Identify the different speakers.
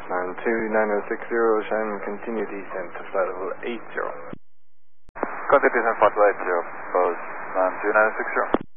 Speaker 1: 92960, Shannon, continue descent to flight level 80.
Speaker 2: Continue descent flight level 80, pose 92960.